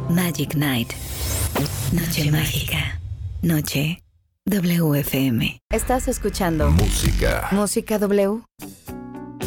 Magic Night. Noche mágica. Noche WFM. Estás escuchando Música Música W.